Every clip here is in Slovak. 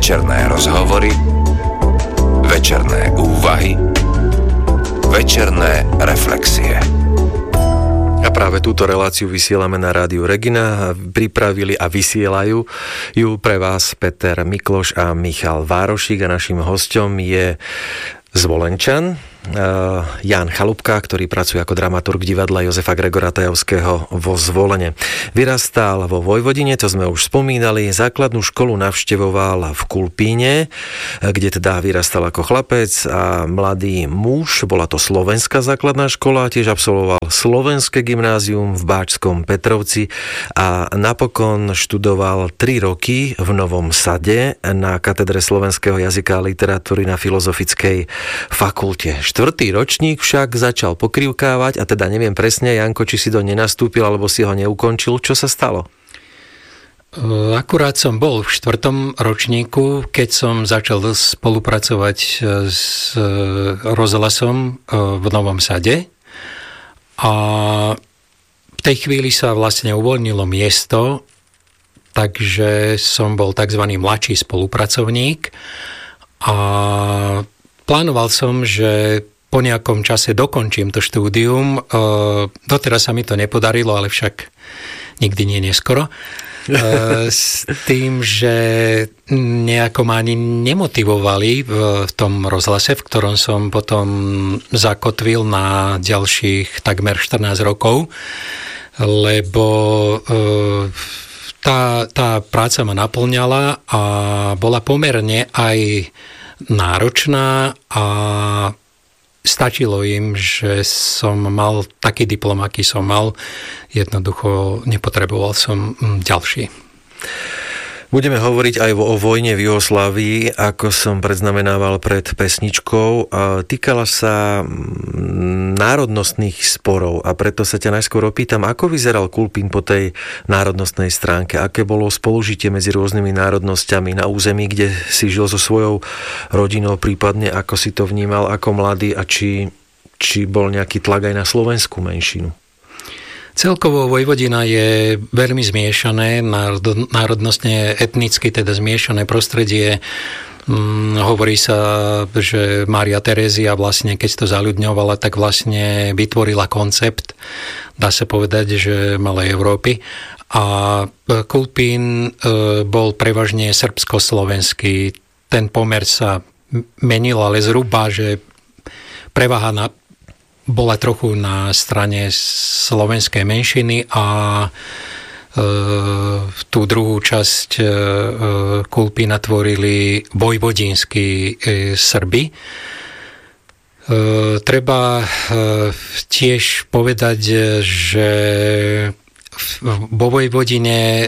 večerné rozhovory, večerné úvahy, večerné reflexie. A práve túto reláciu vysielame na Rádiu Regina. Pripravili a vysielajú ju pre vás Peter Mikloš a Michal Várošík a naším hosťom je Zvolenčan Ján Chalupka, ktorý pracuje ako dramaturg divadla Jozefa Gregora Tajovského vo Zvolene. Vyrastal vo Vojvodine, to sme už spomínali, základnú školu navštevoval v Kulpíne, kde teda vyrastal ako chlapec a mladý muž. Bola to slovenská základná škola, tiež absolvoval slovenské gymnázium v Báčskom Petrovci a napokon študoval 3 roky v Novom Sade na katedre slovenského jazyka a literatúry na Filozofickej fakulte. 4. ročník však začal pokrivkávať a teda neviem presne, Janko, či si to nenastúpil alebo si ho neukončil. Čo sa stalo? Akurát som bol v 4. ročníku, keď som začal spolupracovať s rozhlasom v Novom Sade a v tej chvíli sa vlastne uvoľnilo miesto, takže som bol tzv. Mladší spolupracovník a plánoval som, že po nejakom čase dokončím to štúdium. Doteraz sa mi to nepodarilo, ale však nikdy nie neskoro. S tým, že nejako ma ani nemotivovali v tom rozhlase, v ktorom som potom zakotvil na ďalších takmer 14 rokov, lebo tá práca ma naplňala a bola pomerne aj náročná a stačilo im, že som mal taký diplom, aký som mal. Jednoducho nepotreboval som ďalší. Budeme hovoriť aj o vojne v Juhoslávii, ako som predznamenával pred pesničkou. Týkala sa národnostných sporov a preto sa ťa najskôr opýtam, ako vyzeral Kulpín po tej národnostnej stránke? Aké bolo spolužitie medzi rôznymi národnosťami na území, kde si žil so svojou rodinou, prípadne ako si to vnímal ako mladý a či bol nejaký tlak aj na slovenskú menšinu? Celkovo Vojvodina je veľmi zmiešané, národnostne, etnicky, teda zmiešané prostredie. Hovorí sa, že Mária Terézia vlastne, keď to zaľudňovala, tak vlastne vytvorila koncept, dá sa povedať, že malej Európy. A Kulpín bol prevažne srbsko-slovenský. Ten pomer sa menil, ale zhruba, že prevaha bola trochu na strane slovenskej menšiny a tú druhú časť Kulpína tvorili vojvodinskí Srbi. Treba tiež povedať, že vo Vojvodine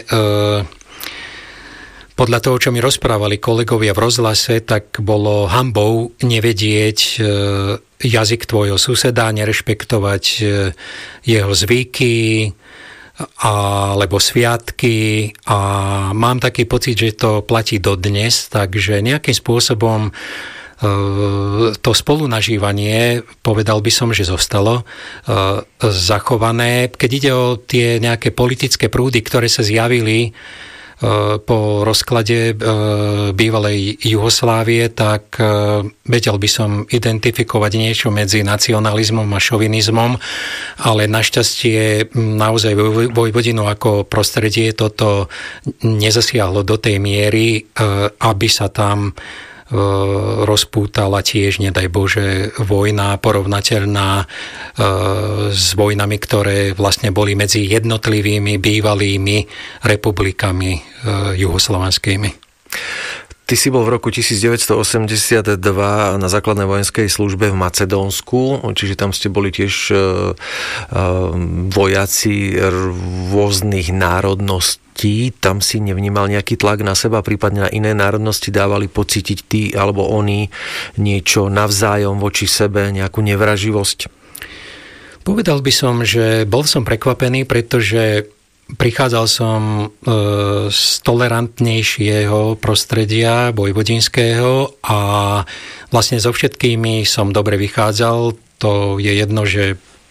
podľa toho, čo mi rozprávali kolegovia v rozhlase, tak bolo hanbou nevedieť jazyk tvojho suseda, nerešpektovať jeho zvyky alebo sviatky a mám taký pocit, že to platí dodnes, takže nejakým spôsobom to spolunažívanie, povedal by som, že zostalo zachované. Keď ide o tie nejaké politické prúdy, ktoré sa zjavili po rozklade bývalej Juhoslávie, tak vedel by som identifikovať niečo medzi nacionalizmom a šovinizmom, ale našťastie naozaj Vojvodinu ako prostredie toto nezasiahlo do tej miery, aby sa tam rozpútala tiež, nedaj Bože, vojna porovnateľná s vojnami, ktoré vlastne boli medzi jednotlivými bývalými republikami juhoslovanskými. Ty si bol v roku 1982 na základnej vojenskej službe v Macedónsku, čiže tam ste boli tiež vojaci rôznych národností. Tam si nevnímal nejaký tlak na seba, prípadne na iné národnosti dávali pocítiť ty alebo oni niečo navzájom voči sebe, nejakú nevraživosť? Povedal by som, že bol som prekvapený, pretože prichádzal som z tolerantnejšieho prostredia vojvodinského a vlastne so všetkými som dobre vychádzal. To je jedno, že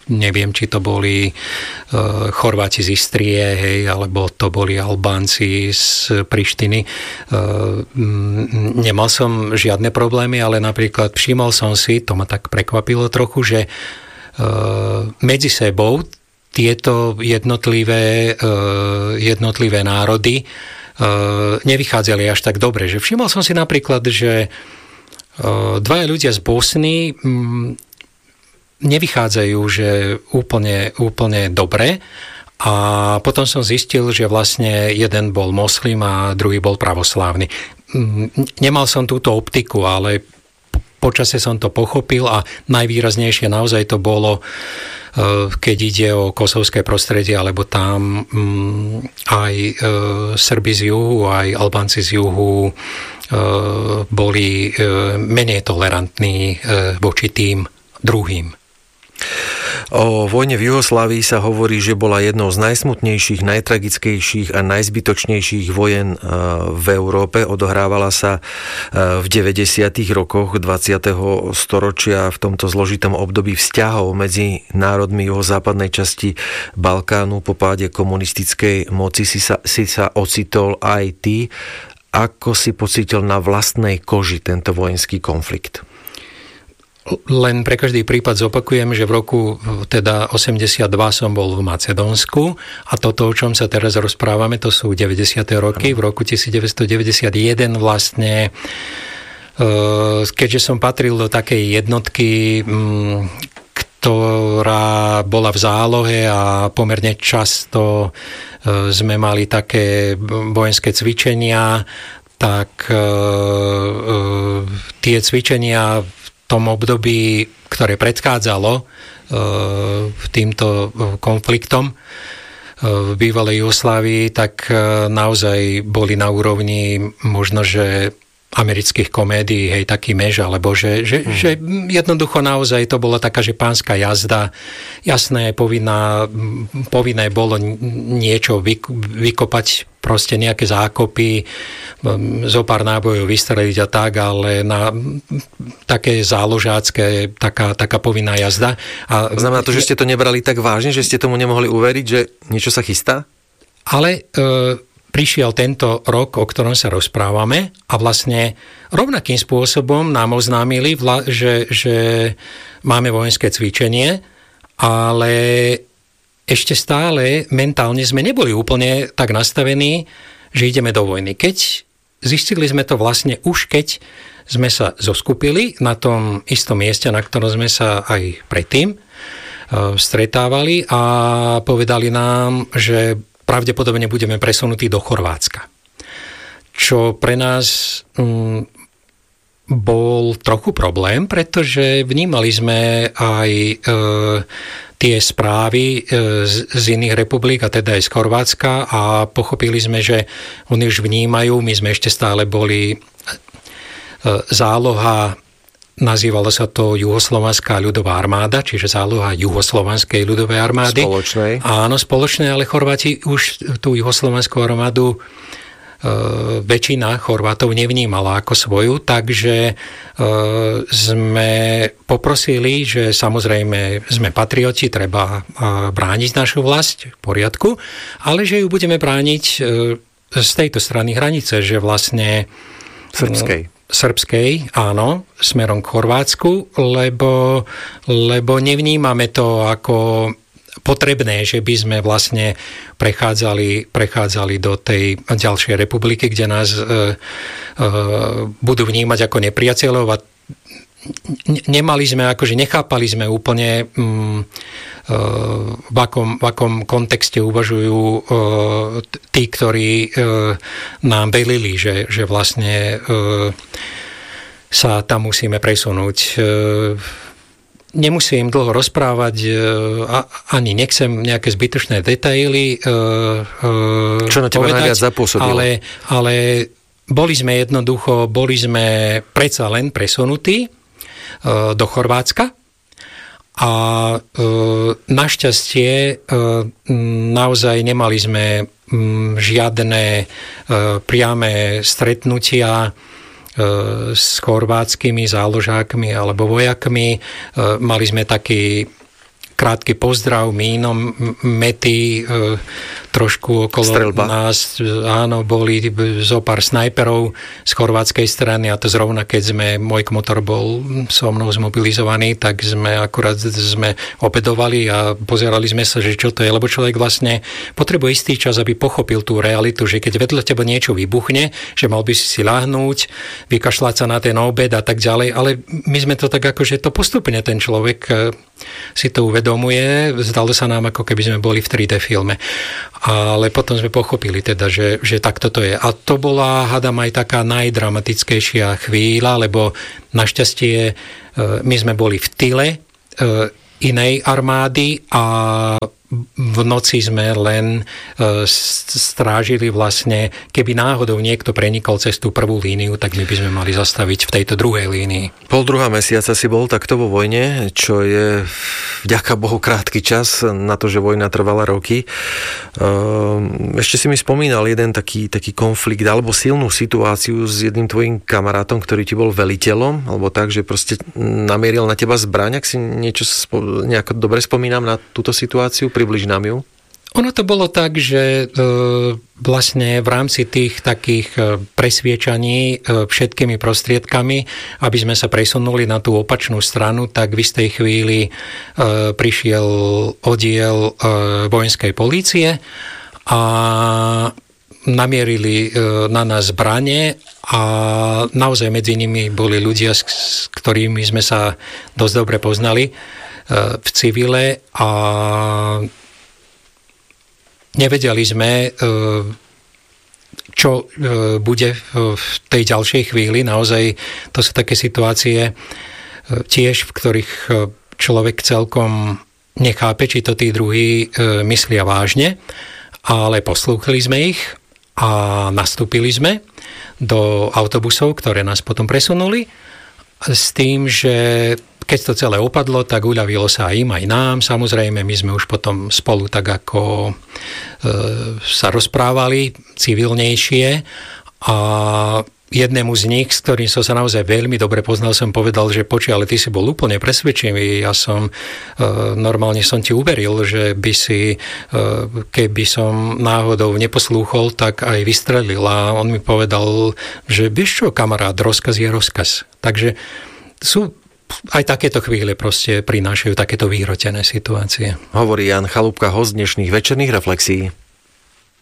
neviem, či to boli Chorváti z Istrie, hej, alebo to boli Albánci z Prištiny. Nemal som žiadne problémy, ale napríklad všimol som si, to ma tak prekvapilo trochu, že medzi sebou tieto jednotlivé národy nevychádzali až tak dobre. Že všimol som si napríklad, že dvaja ľudia z Bosny nevychádzajú, že úplne dobre. A potom som zistil, že vlastne jeden bol moslim a druhý bol pravoslávny. Nemal som túto optiku, ale počasie som to pochopil a najvýraznejšie naozaj to bolo, keď ide o kosovské prostredie, alebo tam aj Srbi z juhu, aj Albánci z juhu boli menej tolerantní voči tým druhým. O vojne v Juhoslávii sa hovorí, že bola jednou z najsmutnejších, najtragickejších a najzbytočnejších vojen v Európe. Odohrávala sa v 90. rokoch 20. storočia v tomto zložitom období vzťahov medzi národmi juhozápadnej časti Balkánu. Po páde komunistickej moci si sa ocitol aj ty. Ako si pocítil na vlastnej koži tento vojenský konflikt? Len pre každý prípad zopakujem, že v roku teda 82 som bol v Macedónsku a toto, o čom sa teraz rozprávame, to sú 90. roky. V roku 1991 vlastne, keďže som patril do takej jednotky, ktorá bola v zálohe a pomerne často sme mali také vojenské cvičenia, tak tie cvičenia v tom období, ktoré predchádzalo týmto konfliktom v bývalej Jugoslávii, tak naozaj boli na úrovni možno, že amerických komédií, hej, taký mež, alebo že jednoducho naozaj to bola taká, že pánska jazda. Jasné, povinné bolo niečo vykopať, proste nejaké zákopy, zo pár nábojov vystreliť a tak, ale na také záložácké, taká povinná jazda. A znamená to, že ste to nebrali tak vážne, že ste tomu nemohli uveriť, že niečo sa chystá? Ale prišiel tento rok, o ktorom sa rozprávame a vlastne rovnakým spôsobom nám oznámili, že máme vojenské cvičenie, ale ešte stále mentálne sme neboli úplne tak nastavení, že ideme do vojny. Zistili sme to vlastne už keď sme sa zoskupili na tom istom mieste, na ktorom sme sa aj predtým stretávali a povedali nám, že pravdepodobne budeme presunutí do Chorvátska. Čo pre nás bol trochu problém, pretože vnímali sme aj tie správy z iných republik, a teda aj z Chorvátska, a pochopili sme, že oni už vnímajú, my sme ešte stále boli záloha, nazývalo sa to Juhoslovanská ľudová armáda, čiže záloha Juhoslovanskej ľudovej armády. Spoločnej. Áno, spoločnej, ale Chorváti už tú Juhoslovanskú armádu väčšina Chorvátov nevnímala ako svoju, takže sme poprosili, že samozrejme sme patrioti, treba brániť našu vlast v poriadku, ale že ju budeme brániť z tejto strany hranice, že vlastne srbskej, áno, smerom k Chorvátsku, lebo nevnímame to ako potrebné, že by sme vlastne prechádzali do tej ďalšej republiky, kde nás budú vnímať ako nepriateľov, a nechápali sme úplne, v akom kontexte uvažujú tí, ktorí nám velili, že vlastne sa tam musíme presunúť. Nemusím dlho rozprávať, ani nechcem nejaké zbytočné detaily Čo na teba najviac zapôsobilo? Ale boli sme predsa len presunutí do Chorvátska a našťastie naozaj nemali sme žiadne priame stretnutia s chorvátskymi záložákmi alebo vojakmi. Mali sme taký krátky pozdrav, mínom, mety, trošku okolo Strelba. nás, áno, boli zo pár snajperov z chorvátskej strany a to zrovna, keď môj motor bol so mnou zmobilizovaný, tak sme obedovali a pozerali sme sa, že čo to je, lebo človek vlastne potrebuje istý čas, aby pochopil tú realitu, že keď vedľa teba niečo vybuchne, že mal by si ľahnúť, vykašľať sa na ten obed a tak ďalej, ale my sme to tak ako, že to postupne ten človek si to uvedomuje, zdalo sa nám, ako keby sme boli v 3D filme. Ale potom sme pochopili teda, že takto to je. A to bola, hádam, aj taká najdramatickejšia chvíľa, lebo našťastie my sme boli v tyle inej armády a v noci sme len strážili vlastne, keby náhodou niekto prenikol cez tú prvú líniu, tak my by sme mali zastaviť v tejto druhej línii. 1,5 mesiaca si bol takto vo vojne, čo je vďaka Bohu krátky čas na to, že vojna trvala roky. Ešte si mi spomínal jeden taký konflikt alebo silnú situáciu s jedným tvojim kamarátom, ktorý ti bol veliteľom, alebo tak, že proste namieril na teba zbraň, ak si niečo nejako dobre spomínam na túto situáciu. Približ nám ju. Ono to bolo tak, že vlastne v rámci tých takých presviečaní všetkými prostriedkami, aby sme sa presunuli na tú opačnú stranu, tak v istej chvíli prišiel oddiel vojenskej polície a namierili na nás zbrane a naozaj medzi nimi boli ľudia, s ktorými sme sa dosť dobre poznali v civile a nevedeli sme, čo bude v tej ďalšej chvíli. Naozaj to sú také situácie tiež, v ktorých človek celkom nechápe, či to tí druhí myslia vážne, ale poslúchali sme ich a nastúpili sme do autobusov, ktoré nás potom presunuli s tým, že keď to celé opadlo, tak uľavilo sa aj im, aj nám. Samozrejme, my sme už potom spolu tak ako sa rozprávali civilnejšie a jednému z nich, s ktorým som sa naozaj veľmi dobre poznal, som povedal, že ale ty si bol úplne presvedčivý. Ja som, normálne som ti uveril, že by si, keby som náhodou neposlúchol, tak aj vystrelil. A on mi povedal, že vieš čo, kamarát, rozkaz je rozkaz. Takže sú aj takéto chvíle proste prinášajú takéto vyhrotené situácie. Hovorí Jan Chalúbka, host dnešných večerných reflexií.